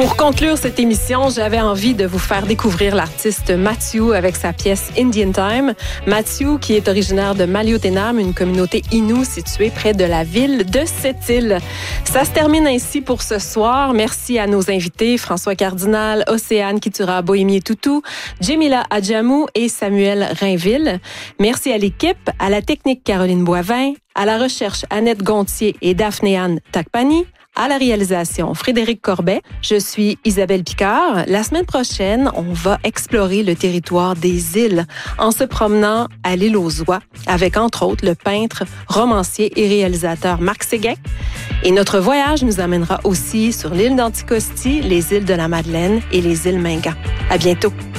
Pour conclure cette émission, j'avais envie de vous faire découvrir l'artiste Matthew avec sa pièce Indian Time. Matthew, qui est originaire de Maliotenam, une communauté Innu située près de la ville de Sept-Îles. Ça se termine ainsi pour ce soir. Merci à nos invités, François Cardinal, Océane Kitura Bohémier-Toutou, Djemila Adjamou et Samuel Rainville. Merci à l'équipe, à la technique Caroline Boivin, à la recherche Annette Gontier et Daphné-Anne Takpani, à la réalisation Frédéric Corbet. Je suis Isabelle Picard. La semaine prochaine, on va explorer le territoire des îles en se promenant à l'île aux Oies avec, entre autres, le peintre, romancier et réalisateur Marc Séguin. Et notre voyage nous amènera aussi sur l'île d'Anticosti, les îles de la Madeleine et les îles Mingan. À bientôt.